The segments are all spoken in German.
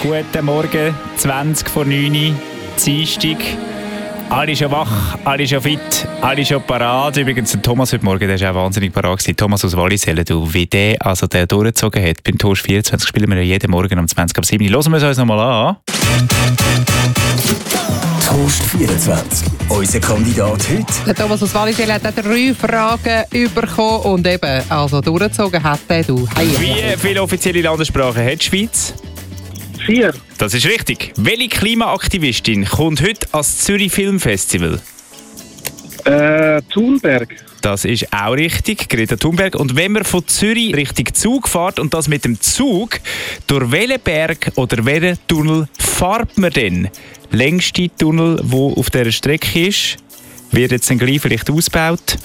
Guten Morgen, 20 vor 9 Uhr, Dienstag. Alle schon wach, alle schon fit, alle schon parat. Übrigens, der Thomas heute Morgen, der ist auch wahnsinnig parat gewesen. Thomas aus Wallisellen, du, wie der durchgezogen hat. Beim Toast 24 spielen wir ja jeden Morgen um 20 ab 7 Uhr. Hören wir es uns nochmal an. Toast 24. Unser Kandidat heute. Der Thomas aus Wallisellen hat 3 Fragen bekommen und eben, also durchgezogen hat er. Wie viele offizielle Landessprachen hat die Schweiz? 4. Das ist richtig. Welche Klimaaktivistin kommt heute ans Zürich Filmfestival? Thunberg. Das ist auch richtig, Greta Thunberg. Und wenn man von Zürich Richtung Zug fährt und das mit dem Zug, durch welchen Berg oder welchen Tunnel fährt man denn? Längste Tunnel, der auf dieser Strecke ist, wird jetzt dann gleich vielleicht ausgebaut.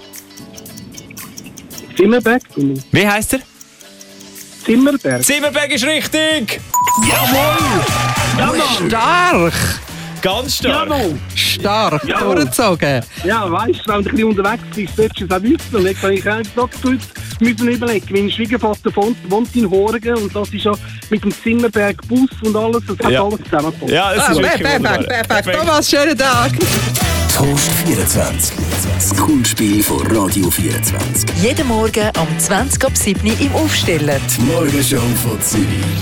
Zimmerberg. Wie heisst er? Zimmerberg. Zimmerberg ist richtig! Jawohl! Stark! Ganz stark! Jawohl! Stark Jawohl. durchgezogen. Ja, weißt du, wenn du ein bisschen unterwegs bist, solltest du es auch wissen. Und jetzt habe ich auch müssen überlegen. Mein Schwiegervater wohnt in Horgen und das ist ja mit dem Zimmerberg Bus und alles. Das hat alles zusammengepasst. Ja, das ist wirklich wunderbar. Perfekt. Thomas, schönen Tag. Toast 24. Das Kunstspiel von Radio 24. Jeden Morgen um 20 ab 7 Uhr im Aufstellen. Die Morgenshow von Zürich.